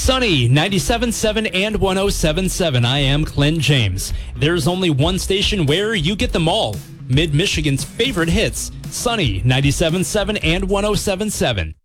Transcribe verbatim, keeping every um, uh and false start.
Sunny, ninety-seven point seven and one oh seven point seven. I am Clint James. There's only one station where you get them all. Mid-Michigan's favorite hits. Sunny, ninety-seven point seven and one oh seven point seven.